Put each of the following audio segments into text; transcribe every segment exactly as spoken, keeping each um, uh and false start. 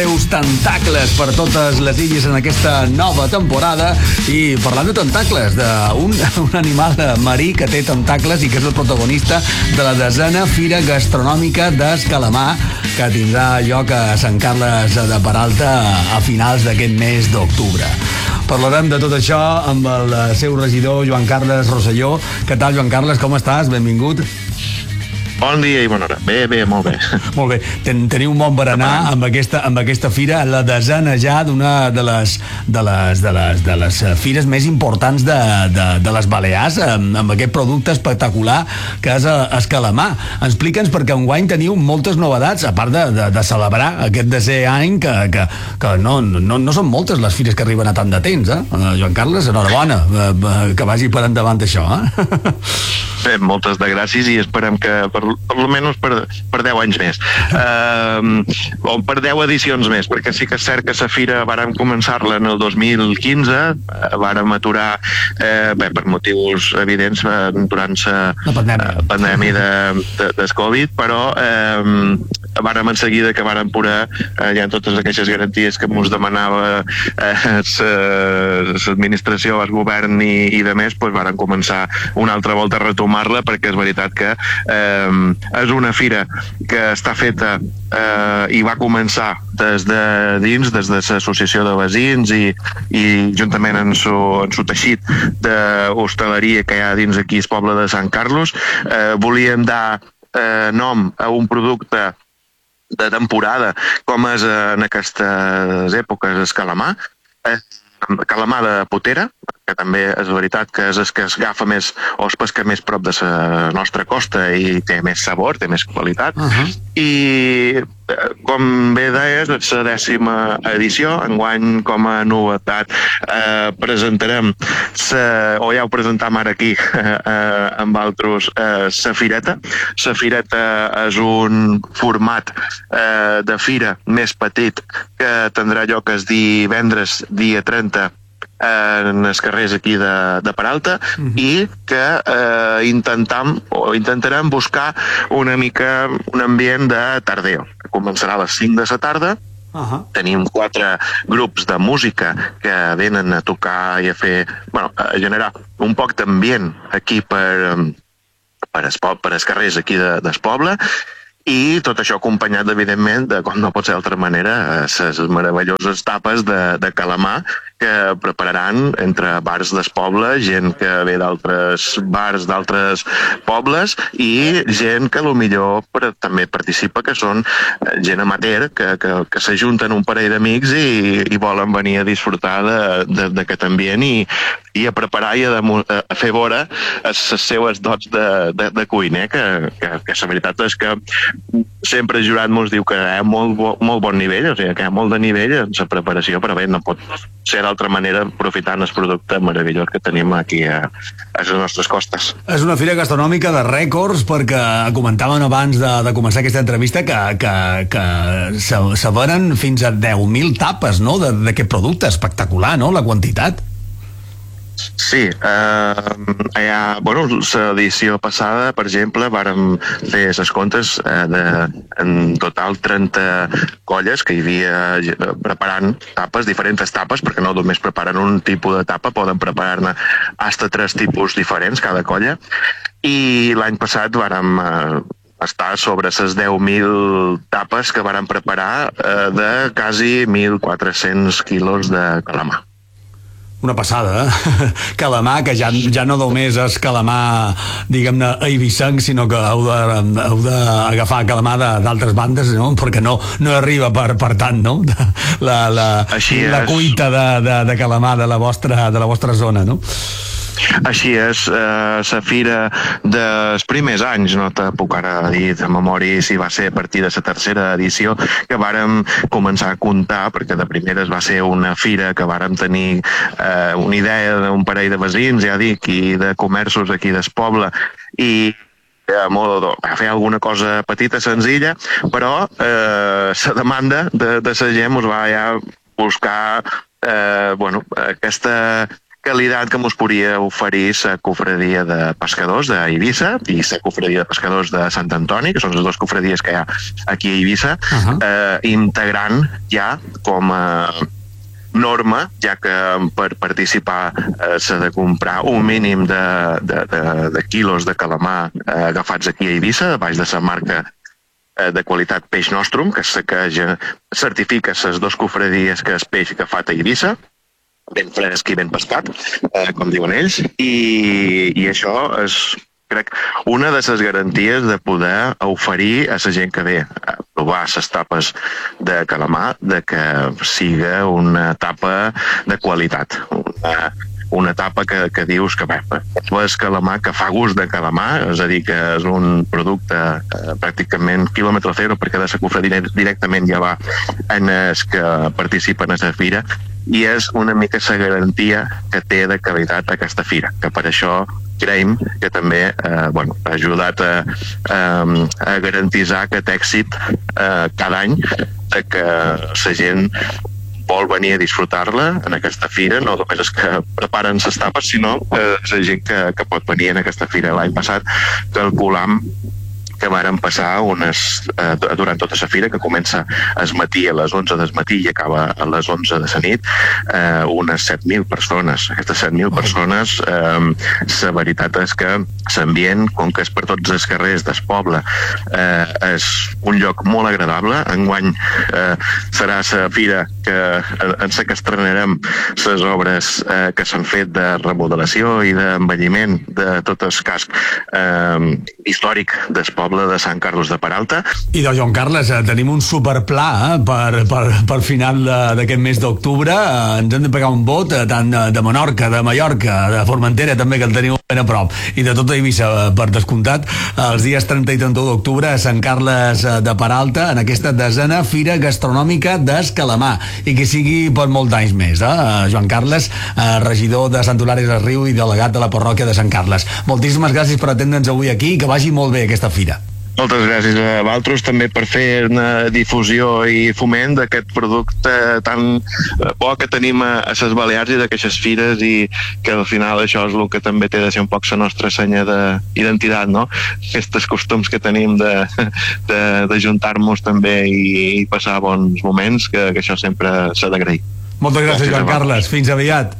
Seus tentacles per totes les illes en aquesta nova temporada. I parlant de tentacles, d'un un animal marí que té tentacles i que és el protagonista de la desena Fira Gastronòmica d'Escalamar, que tindrà lloc a Sant Carles de Peralta a finals d'aquest mes d'octubre. Parlarem de tot això amb el seu regidor, Joan Carles Rosselló. Què tal, Joan Carles? Com estàs? Benvingut. Bon dia i bona hora. Bé, bé, molt bé. Molt bé. Ten, teniu un bon berenar amb aquesta, amb aquesta fira, la desena ja d'una de les, de, les, de, les, de les fires més importants de, de, de les Balears, amb, amb aquest producte espectacular que és Escalamar. Explica'ns, perquè enguany teniu moltes novetats, a part de, de, de celebrar aquest desè any, que, que, que no, no, no són moltes les fires que arriben a tant de temps, eh? Joan Carles, enhorabona, que vagi per endavant això, eh? Bé, moltes de gràcies i esperem que per, per almenys per, per deu anys més. Uh, o per deu edicions més, perquè sí que és cert que la fira vàrem començar-la en el dos mil quinze, uh, vàrem aturar, uh, bé, per motius evidents, uh, durant la pandèmia, uh, pandèmia de, de, del Covid, però uh, vàrem en seguida que vàrem poder, uh, ja en totes aquelles garanties que ens demanava l'administració, uh, el govern i, i de més, doncs vàrem començar una altra volta a retomar la, perquè és veritat que eh, és una fira que està feta eh, i va començar des de dins, des de l'associació de veïns i, i juntament en su, en su teixit d'hostaleria que hi ha dins aquí el poble de Sant Carlos. Eh, volíem dar eh, nom a un producte de temporada com és en aquestes èpoques Escalamar, eh, calamar de potera, que també és veritat que és el que es agafa més o es pesca més prop de la nostra costa i té més sabor, té més qualitat. Uh-huh. I com bé deies, és la dècima edició. Enguany, com a novetat, eh, presentarem sa, o ja ho presentam ara aquí eh, amb altres, eh, la fireta. La fireta és un format eh, de fira més petit que tindrà lloc el divendres, dia trenta, en els carrers aquí de, de Peralta, uh-huh. i que eh, intentam, o intentarem buscar una mica un ambient de tardeo. Començarà a les cinc de la tarda. Uh-huh. Tenim quatre grups de música que venen a tocar i a fer, bueno, a generar un poc d'ambient aquí per, per, es, per els carrers aquí de, del poble. I tot això acompanyat, evidentment, de, com no pot ser d'altra manera, les meravelloses tapes de, de calamar que prepararan entre bars del poble, gent que ve d'altres bars d'altres pobles i gent que potser per, també participa, que són gent amateur, que, que, que s'ajunten un parell d'amics i, i volen venir a disfrutar d'aquest ambient i, i a preparar i a, a, a fer veure les seues dots de, de, de cuiner, que, que, que la veritat és que sempre el jurat ens diu que hi ha molt, bo, molt bon nivell, o sigui, que hi ha molt de nivell en la preparació, però bé, no pot ser d'altra manera aprofitant el producte meravellós que tenim aquí a, a les nostres costes. És una fira gastronòmica de rècords, perquè comentàvem abans de, de començar aquesta entrevista que, que, que se, se venen fins a deu mil tapes, no?, d'aquest producte. Espectacular, no?, la quantitat. Sí, eh, ha, bueno, l'edició passada, per exemple, vàrem fer les comptes eh, de, en total trenta colles que hi havia preparant tapes, diferents tapes, perquè no només preparen un tipus de tapa, poden preparar-ne fins a tres tipus diferents cada colla, i l'any passat vàrem eh, estar sobre les deu mil tapes que vàrem preparar eh, de quasi mil quatre-cents quilos de calamar. Una passada, eh? Calamar, que ja, ja no només és calamar, diguem-ne, eivissenc, sinó que heu d'agafar calamar d'altres bandes, no?, perquè no, no arriba per, per tant, no?, la, la, la cuita de, de, de calamar de la vostra, de la vostra zona, no? Així és, eh, la fira dels primers anys, no te puc ara dir de memòria si va ser a partir de la tercera edició que vàrem començar a comptar, perquè de primeres va ser una fira que vàrem tenir eh, una idea d'un parell de veïns, ja dic, i de comerços aquí del poble, i a modo de fer alguna cosa petita, senzilla, però eh, la demanda de, de la gent us va ja buscar eh, bueno, aquesta qualitat que ens podria oferir la cofradia de pescadors d'Eivissa i la cofradia de pescadors de Sant Antoni, que són les dues cofradies que hi ha aquí a Eivissa, uh-huh. eh, integrant ja com a norma, ja que per participar eh, s'ha de comprar un mínim de, de, de, de quilos de calamar eh, agafats aquí a Eivissa, baix de la marca de qualitat Peix Nostrum, que, que certifica les dues cofradies que és peix agafat a Eivissa, ben fresc i ben pescat, eh, com diuen ells, i, i això és, crec, una de les garanties de poder oferir a la gent que ve a provar les tapes de calamar, de que siga una tapa de qualitat, una una tapa que, que dius que bé, és calamar que fa gust de calamar, és a dir, que és un producte eh, pràcticament quilòmetre zero, perquè de la cofradia directament ja va en els que participen a la fira, i és una mica la garantia que té de qualitat aquesta fira, que per això creiem que també eh, bueno, ha ajudat a, a, a garantitzar aquest èxit eh, cada any, de que la gent vol venir a disfrutar-la en aquesta fira, no només els que preparen les tapes, sinó que és la gent que, que pot venir en aquesta fira. L'any passat calculam que varen passar unes, eh, durant tota la fira, que comença al matí a les onze del matí i acaba a les onze de la nit, eh, unes set mil persones. Aquestes set mil persones, eh, la veritat és que l'ambient, com que és per tots els carrers del poble, eh, és un lloc molt agradable. Enguany eh, serà la fira que, en la que estrenarem les obres eh, que s'han fet de remodelació i d'envelliment de tot el casc eh, històric del poble de Sant Carlos de Peralta. I de Joan Carles, eh, tenim un superpla eh, per, per, per final d'aquest mes d'octubre. Eh, ens hem de pegar un vot, eh, tant de, de Menorca, de Mallorca, de Formentera també, que el teniu ben a prop, i de tota Eivissa, eh, per descomptat, els dies trenta i trenta-u d'octubre a Sant Carles de Peralta, en aquesta desena fira gastronòmica d'Escalamar, i que sigui per molts anys més. Eh? Joan Carles, eh, regidor de Sant Hilari del Riu i delegat de la parròquia de Sant Carles. Moltíssimes gràcies per atendre'ns avui aquí i que vagi molt bé aquesta fira. Moltes gràcies a vosaltres també per fer una difusió i foment d'aquest producte tan bo que tenim a, a les Balears i d'aquestes fires, i que al final això és el que també té de ser un poc la nostra senya d'identitat, no? Aquests costums que tenim de, de, de juntar-nos també i, i passar bons moments, que, que això sempre s'ha d'agrair. Moltes gràcies, gràcies Joan Carles. Fins aviat.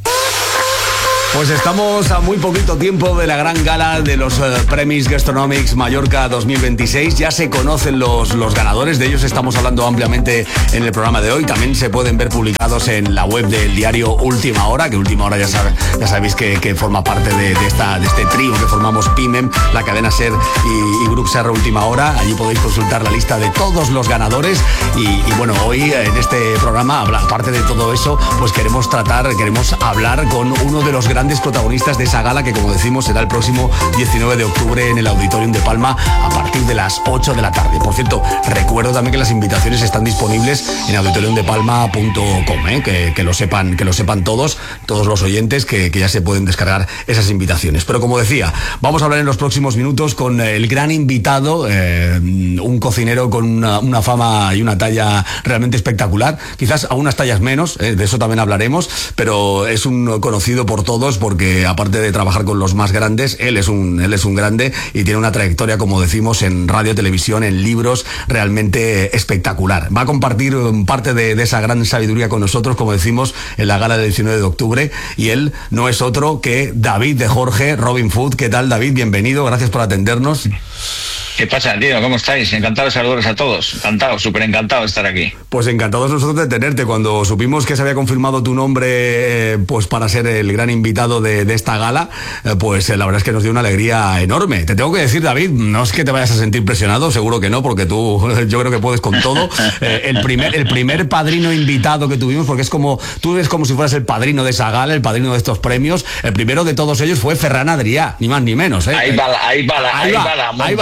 Pues estamos a muy poquito tiempo de la gran gala de los uh, Premis Gastronomics Mallorca dos mil veintiséis. Ya se conocen los, los ganadores, de ellos estamos hablando ampliamente en el programa de hoy. También se pueden ver publicados en la web del diario Última Hora, que Última Hora ya, sabe, ya sabéis que, que forma parte de, de, esta, de este trío que formamos Pimem, la cadena SER y, y Grup Serra Última Hora. Allí podéis consultar la lista de todos los ganadores. Y, y bueno, hoy en este programa, aparte de todo eso, pues queremos tratar, queremos hablar con uno de los grandes grandes protagonistas de esa gala, que como decimos será el próximo diecinueve de octubre en el Auditorium de Palma a partir de las ocho de la tarde. Por cierto, recuerdo también que las invitaciones están disponibles en auditorium de palma punto com, ¿eh? que, que lo sepan, que lo sepan todos, todos los oyentes, que, que ya se pueden descargar esas invitaciones. Pero como decía, vamos a hablar en los próximos minutos con el gran invitado, eh, un cocinero con una, una fama y una talla realmente espectacular, quizás a unas tallas menos, eh, de eso también hablaremos, pero es un conocido por todos, porque aparte de trabajar con los más grandes, él es un, él es un grande y tiene una trayectoria, como decimos, en radio, televisión, en libros, realmente espectacular. Va a compartir parte de, de esa gran sabiduría con nosotros, como decimos, en la gala del diecinueve de octubre, y él no es otro que David de Jorge, Robin Food. ¿Qué tal, David? Bienvenido, gracias por atendernos. ¿Qué pasa, tío? ¿Cómo estáis? Encantado de saludaros a todos. Encantado, súper encantado de estar aquí. Pues encantados nosotros de tenerte. Cuando supimos que se había confirmado tu nombre, eh, pues para ser el gran invitado de, de esta gala, eh, pues eh, la verdad es que nos dio una alegría enorme. Te tengo que decir, David, no es que te vayas a sentir presionado, seguro que no, porque tú, yo creo que puedes con todo. Eh, el primer, el primer padrino invitado que tuvimos, porque es como, tú eres como si fueras el padrino de esa gala, el padrino de estos premios. El primero de todos ellos fue Ferran Adrià, ni más ni menos, ¿eh? Ahí va, ahí va, ahí va, ahí va, ahí va.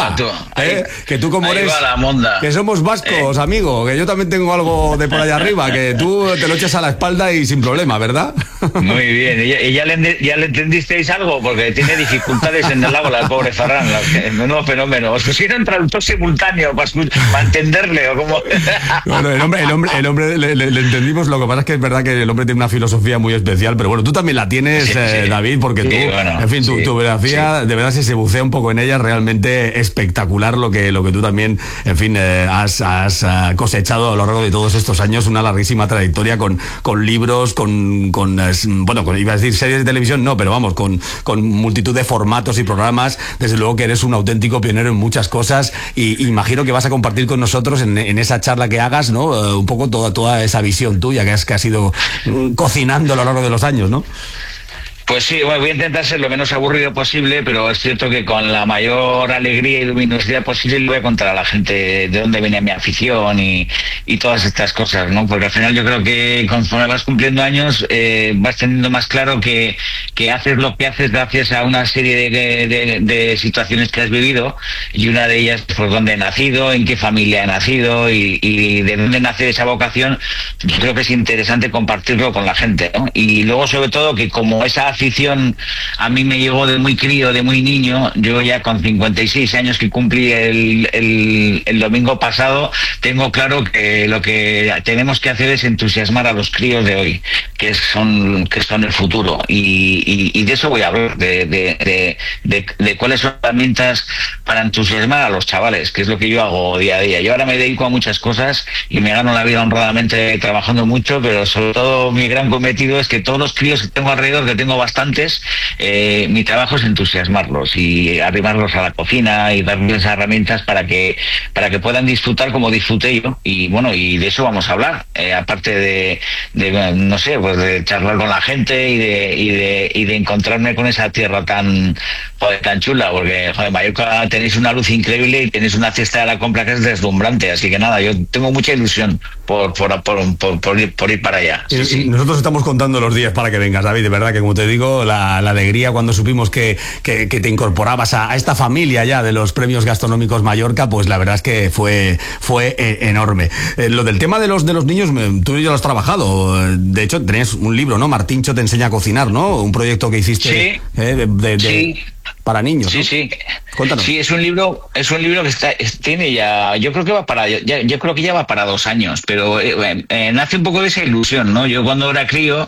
¿eh? Ahí, que tú como ahí eres... va la monda. Que somos vascos, eh. amigo, que yo también tengo algo de por allá arriba, que tú te lo echas a la espalda y sin problema, ¿verdad? Muy bien. ¿Y ya, y ya, le, ya le entendisteis algo? Porque tiene dificultades en el habla, el pobre Ferran. No, fenómeno. Os pusieron traductor simultáneo para, para entenderle, o como... Bueno, el hombre, el hombre, el hombre le, le, le entendimos, lo que pasa es que es verdad que el hombre tiene una filosofía muy especial, pero bueno, tú también la tienes, sí, eh, sí. David, porque sí, tú, bueno, en fin, tu, sí, tu biografía, sí. de verdad, si se bucea un poco en ella, realmente espectacular lo que, lo que tú también, en fin, eh, has, has uh, cosechado a lo largo de todos estos años, una larguísima trayectoria con, con libros, con, con eh, bueno, con, iba a decir series de televisión, no, pero vamos, con, con multitud de formatos y programas, desde luego que eres un auténtico pionero en muchas cosas y imagino que vas a compartir con nosotros en, en esa charla que hagas, ¿no? Uh, un poco toda, toda esa visión tuya que has, que has ido uh, cocinando a lo largo de los años, ¿no? Pues sí, bueno, voy a intentar ser lo menos aburrido posible, pero es cierto que con la mayor alegría y luminosidad posible le voy a contar a la gente de dónde viene mi afición y, y todas estas cosas, ¿no? Porque al final yo creo que conforme vas cumpliendo años eh, vas teniendo más claro que, que haces lo que haces gracias a una serie de, de, de situaciones que has vivido, y una de ellas pues dónde he nacido, en qué familia he nacido y, y de dónde nace esa vocación. Yo creo que es interesante compartirlo con la gente, ¿no? Y luego sobre todo que como esa afición a mí me llegó de muy crío, de muy niño, yo ya con cincuenta y seis años que cumplí el, el, el domingo pasado, tengo claro que lo que tenemos que hacer es entusiasmar a los críos de hoy, que son, que son el futuro, y, y, y de eso voy a hablar, de, de, de, de, de cuáles son las herramientas para entusiasmar a los chavales, que es lo que yo hago día a día. Yo ahora me dedico a muchas cosas y me gano la vida honradamente trabajando mucho, pero sobre todo mi gran cometido es que todos los críos que tengo alrededor, que tengo bastantes, eh, mi trabajo es entusiasmarlos y arrimarlos a la cocina y darles esas herramientas para que para que puedan disfrutar como disfruté yo. Y bueno, y de eso vamos a hablar, eh, aparte de, de no sé, pues de charlar con la gente y de y de, y de encontrarme con esa tierra tan joder, tan chula, porque joder, Mallorca tenéis una luz increíble y tenéis una cesta de la compra que es deslumbrante, así que nada, yo tengo mucha ilusión por por por, por, por, ir, por ir para allá. Sí, sí. Nosotros estamos contando los días para que vengas, David, de verdad que como te digo, la, la alegría cuando supimos que, que, que te incorporabas a, a esta familia ya de los premios gastronómicos Mallorca, pues la verdad es que fue fue eh, enorme. Eh, lo del tema de los de los niños, tú ya lo has trabajado, de hecho tenés un libro, ¿no? Martíncho te enseña a cocinar, ¿no? Un proyecto que hiciste sí. eh, de, de, de... Sí. Para niños, sí, ¿no? Sí, Cuéntanos. Sí, es un libro, es un libro que está, es, tiene ya, yo creo que va para, ya, yo creo que ya va para dos años, pero eh, eh, nace un poco de esa ilusión, ¿no? Yo cuando era crío,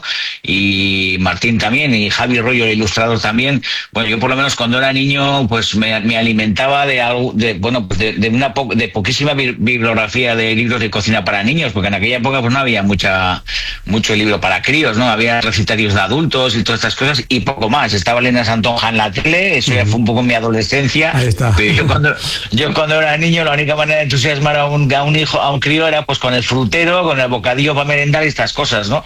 y Martín también, y Javi Rollo, el ilustrador también, bueno, yo por lo menos cuando era niño, pues me, me alimentaba de algo, de, bueno, pues de, de una po de poquísima bibliografía de libros de cocina para niños, porque en aquella época pues no había mucha, mucho libro para críos, ¿no? Había recetarios de adultos y todas estas cosas, y poco más. Estaba Elena Santonja en la tele, eso ya fue un poco mi adolescencia. Ahí está. Yo cuando, yo cuando era niño, la única manera de entusiasmar a un, a un hijo, a un crío, era pues con el frutero, con el bocadillo para merendar y estas cosas, ¿no?